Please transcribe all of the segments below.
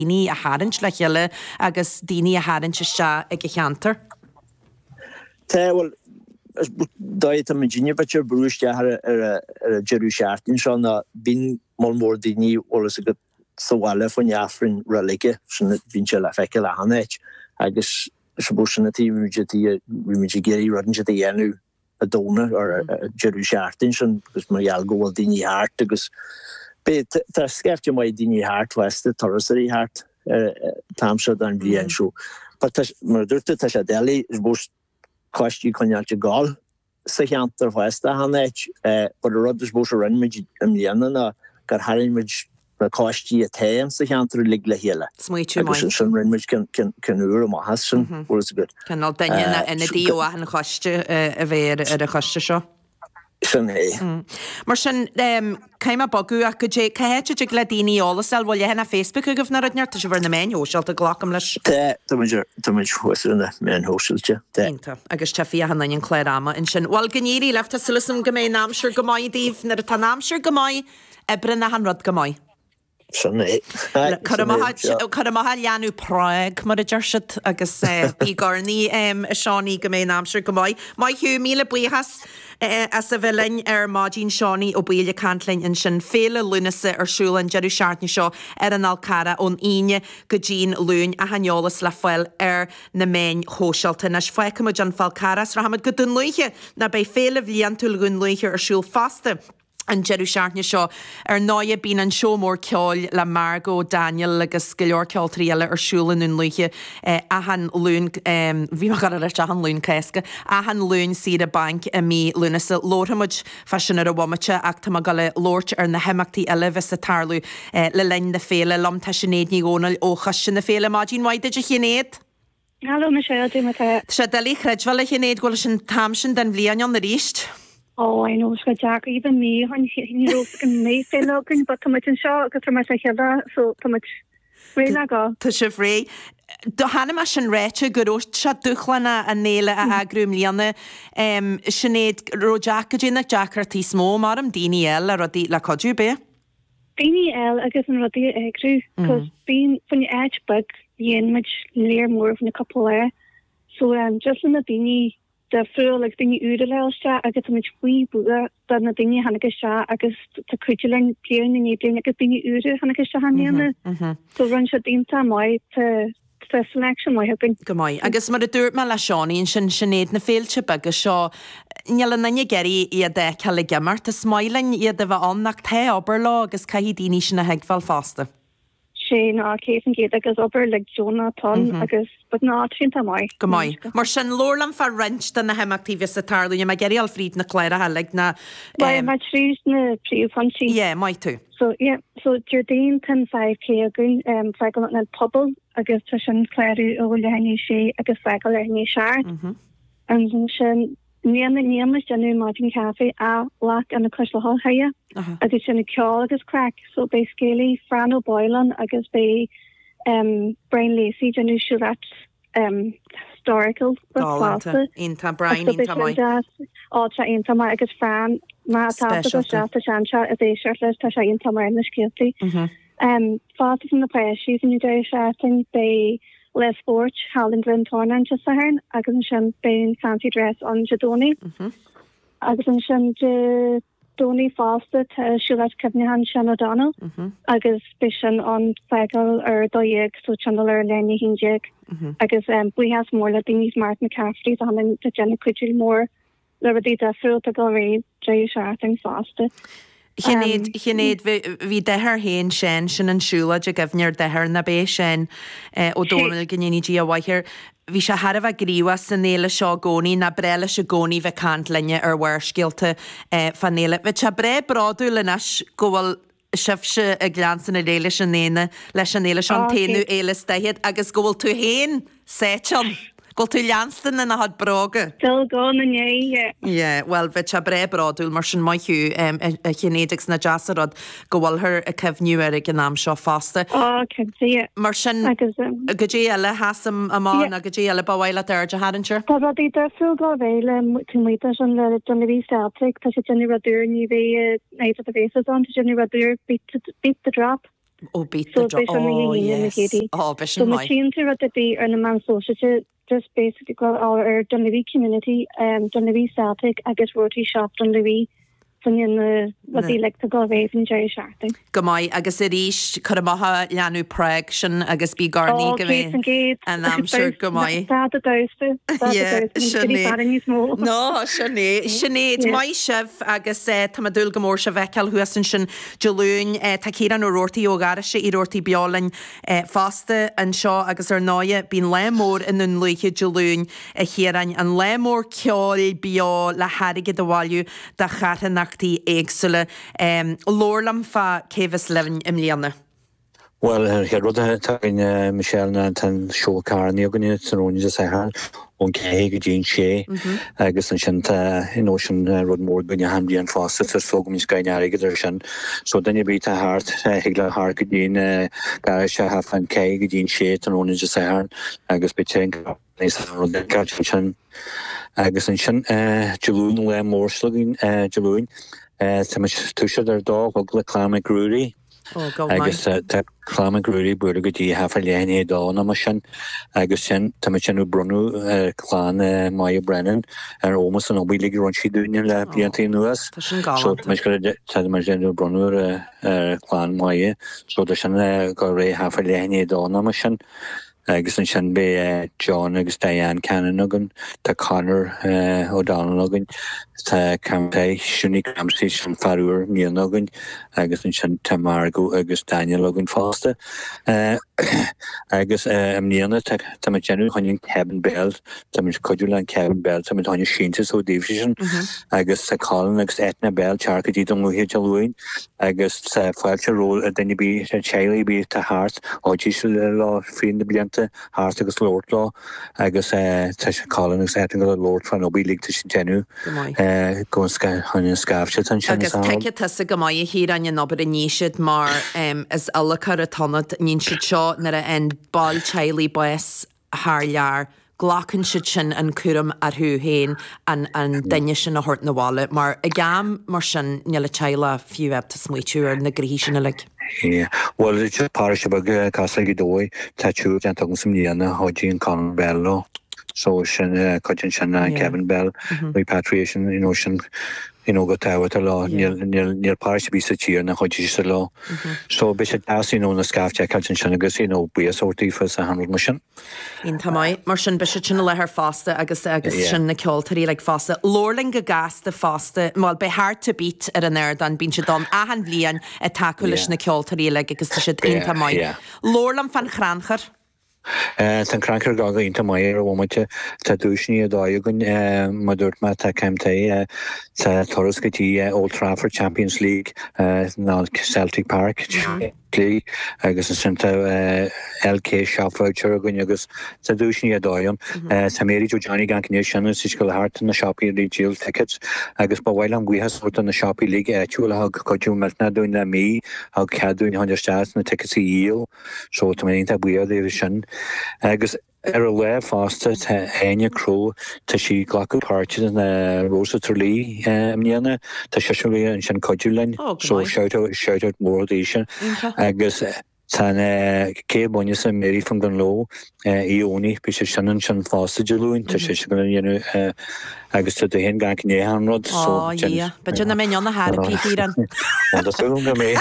daoine a hairint le chéile agus daoine a hairint se ag cheantar. Well, Dait am Virginia Butcher Bruce Jerusalem na bin mal mór daoine olas a go sawale fan Jafrin relige sin vinse le feice le hanet agus sebosnatí vi geri rodin a dhénu a dóna ar a Jerusalem sin gus mar jaal gohfuil daoine hart agus be tá skefte mai daoine hart weste torsaí hart tamse an bli show. But mar dúirte tá sé deli is bos costí conjalte gáil sa cheantar weste hanet but a rud is bos a rinmid am líana na gar harimid na costí a taim sa cheantar lig le héile. Smuitiú mai. Agus sin rinmid can uair am has sin was good. Canál daine ina dío a an choiste a bhéir ar a choiste seo. Sin é. Mar sin céim a bagú a go dé caihéte ag le daoine ólasal bhil hena Facebook a gomhna radneart tá sé bhar na main hósealt a ghlacham leis. Tá muid huasar na main hósealte. Ínta agus te fií hanna an chléirama in sin. Bhil gníirí lefta sulasam go mé námsir go maiddíh nar a tá námsir go mai ebre na hanrad go mai. Sin é. Cadamaha leanú Prague mar a deirsid agus bí garní a seánaí go mé námsir go mai. Mai hiú míle buchas as a bhilin ar mádín seánaí ó bíle cantlainn in sin féle lunasa arsúlan Jerusalem seo ar an alcara ón ine go dín lún a haneolalas le foiil ar na main hósealta nas foiice mu John Falcaras ra hamad go dún luiche na bei féle bhliantúil gun luiche arsúl fasta. An Jerusalem seo ar 9 bín an seomór ceáil le Margo Daniel agus scileor ceáil tríile arsúlan in luiche a han lún bhí mar gar a han lún céisce a han lún siad a bank a mí lúnasa lórhamid fashion ar a bhamate ach tá gal le lórt ar na heimachtaí eile vis a tarlú le lein na féle lam tá sinnéad ní gónal ó chasin na féle mádín waide a chinnéad. Hallo Michelle, Se delí chreidhil a chinnéad goil sin tamsin den bblian an na ríist. Oh, I know, Jack, even me, he knows me looking, but too much in shock, because too much I hear that, so too much really go. To Shifrey, do Hannah Mashin Recha, good old shot Duchlana and Nela Agrum Liana, Sinead Rojakajin, Jacker T. Smo, Madam Dini L, or the La Cojube? Dini L, I guess, in Roddy Egru, because being from the edge bug, yin much layer more from a couple there. So, just in the Dini. The full like dingy udalelsta agus much wee buga dan na dingy hanakisha agus the curriculum clearing in evening like dingy udu hanakisha hanina so run shot dinta mai to selection mai have been Gomai agus mar a dúirt me le seánaí sin sinnéad na féilte agus seo Níl na geirí iad de ceala gemart a smailin iad a bheith annach the obair lá agus caihí daoine sin na heagfáil fásta. Sé ná céan géad agus obair le Jonathan agus but ná tínta mai. Go mai. Mar sin lórlam far rint den na heimachtaí sa tarlú ma geirí Alfríd na chléire healaigh na ma trús na príomhfantaí. Yeah, mai tú. So you're doing 10-5k agun cycle na pobl agus tá sin chléirú ó lehanní sé agus cycle lehanní seart. And sin Níamas genú Martin Cafe a lac an a crushla hall haia agus sin a ceol agus crack so basically Fran O'Boylan agus bei Brian Lacey genú siúrat historical Inta Brian Inta mai Altra Inta mai agus Fran ma tata ta shancha a dé shirtless ta sha Inta mai na skilty fast in the press she's in the shouting bei Les Forge, Howland Glen Torn and Chesahern, agus an sin fancy dress on Jadoni. Agus an sin Jadoni Foster Shulat Kevnihan Shan O'Donnell. Agus Bishan on Cycle or Doyeg, so Chandler Lenny Hinjig. Agus we have more Latini's Mark McCaffrey, so I'm to Jenny Kudgel more. Liberty Defro to go raid, Jay Sharting Foster. Chinnéad bhí dethir héin sin an siúla a gofneir dethir na bé sin ó dónal gannínidí a bhaithir. Bhí se harh gríomha san néla seo gcónaí na breile se gcónaí bheith cant lenne ar bhhair scialta fan néla. Bheit se bre braú lenas go bhfuil sibse a glansan na réile sin néna leis an néla sean téanú éile staiad agus go bhfuil tú héin séitean. Go tú leanstan na had braga. Still gone and yeah, well, bheit se bre braúil mar sin maithú a chinnéadigs na jazzarad go bhfuil her a cefniú ar ag an am seo fásta. Can see it. Mar sin go dé eile hasam amán a go dé eile bhhaile ar de hadantir? Tá radí dar fuil go bhéile tunlíta an le Johnny Celtic tá sé Jenny Radúr ní bhé éit a bhéas an Jenny Radúr beat the drop. Oh, beat so the drum. Oh, yes. Oh, so machine to the be or the man social just basically go our Dunleavy community, Dunleavy Celtic, I guess roti shop Dunleavy. What they like to go away from Jerry Sharpton. Gomai, agus irish Caramaha Lanu Prague, Shin, agus be Garni, Gavin. And I'm sure Gomai. Yeah, Sinead. No, Sinead, my chef, agus Tamadul Gamor Shavekel, who has in Shin Jaloon, Takira no Rorty Ogarish, Rorty Biolin, Faste, and Shaw, agus Arnoya, been Lemor in the Luke Jaloon, Hiran, and Lemor Kjol, Bio, La Harige de Walu, the Hatan. Éagsúile Lorlam fa céhas levin imlíanna. Well, he rud in Michelle na tan show carni ogni tróni sa ha on cé gin sé agus an sin in ocean rud mór gunne hamdi an fast sogum is gain aiger sin so then you beat a heart higla har gin gar se ha an cé gin sé tróni sa ha agus beteng is rud catchin agus an sin Jaloon le mór slugin Jaloon tuisiid ar dá le Clamach Ruúri agus Clamach Ruúri buir go dtí hafa léana dána mar sin agus sin sinú brunú chlán Maya Brennan ar ómas an óbílig ron si dúine le blianta nuas so mar sinú brunú chlán Maya so sin go ré hafa léana dána mar sin agus an sin be John agus Diane Cannon agan tá Connor O'Donnell agan tá Campbell Siúnig Ramsey sin farúr míon agan agus an sin tá Margo agus Daniel agan fásta agus míana tá genú chuin Kevin Bell tá codúil an Kevin Bell tá táine síntas ó Division agus tá Colin agus Etna Bell charcadí don luhé Jaloon agus fáilte ról a daine bí Charlie bí tá hart ódí se lá frin de blianta hart agus Lord lá agus tá se Colin agus Etna go Lord fan óbí lig tá sin genú go chuin scafte an sin agus teice tusa go mai hí an nobar a níisiid mar is alachar a tannad nín siad seo nar a en ball Charlie bues haar lear glachan siad sin an curam ar thu héin an daine sin a hort na bháile mar a gam mar sin neala Charlie fiú eb ta smuitiúr na grihí sin le. Yeah, well, it's just parish about Castle Gidoi, tattoo, and talking some Niana, Hodgie and Colin Bello. So, Cotton Shanna, Kevin Bell, repatriation, go tower to law, near parish be such year, and Hodgie law. So, Bishop As, the scarf check, Cotton Shanagus, be a sortie for a 100 mission. In Tamai, Martian Bishop Channel her faster, Agus Shin the Kiltary like faster, Lorling a gas the faster, well, be hard to beat at an air than being done, Ahan Lian, a tackleish na Kiltary like a shit in Tamai. Lorlam van Grancher. Tan cranker gaga into my air womacha ta dúisní a dáigun madúirt ma ta caimtaí ta Torrescatí Old Trafford Champions League ná Celtic Park League agus an santa LK shop voucher agun agus ta dúisní a dáim ta méri jo Johnny Gankne sin sis go hart na shoppy retail tickets agus ba while am we has sort on the shoppy league actual how cojú meltna doing na me how cadúin 100 na tickets yield so to me that we are there sin agus a le fásta tá aine cró tá si glacu páirte na Rosa Turlí mníana tá se an sin codúlein so shout out mór éisi agus tá cé buine sa méí fan gan lo íóní be se sin sin fásta Jaloon tá sé go dhéanú agus tu hen gan néhanrod so but you na me na har píran go mé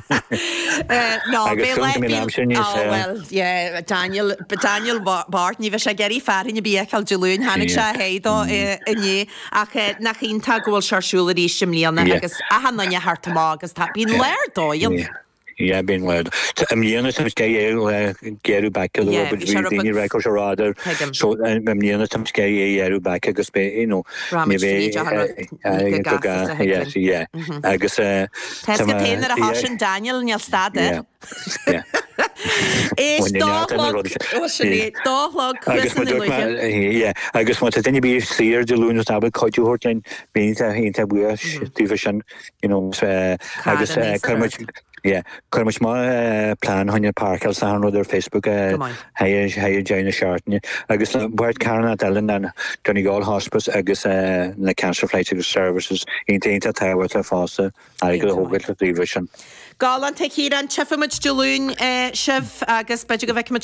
well yeah Daniel Bart ní sé geirí fearin bíal Jaloon hanig se hédó inné ach nach chínta ghfuil searsúlaí simlíanana agus a hanna hartá agus tá bín leir dóil. Yeah, being loud. Liana Tim's Geru back a little bit reading records or rather. So Liana Tim's Geru back agus be maybe yeah. Agus Tesca pain a hashin Daniel and stade. Yeah. I guess what any be clear the Luna tablet caught you hortline being a weird division, I guess yeah, much more plan on your park. I'll sound on their Facebook. Hey, Jane Sharton. I guess Bart Karen at Ellen and Donegal Hospice. I guess the Cancer Flight Services. Into Tower to Foster. I go over to division. Gálan te hí an tefamid deún sibh agus beidir go bheith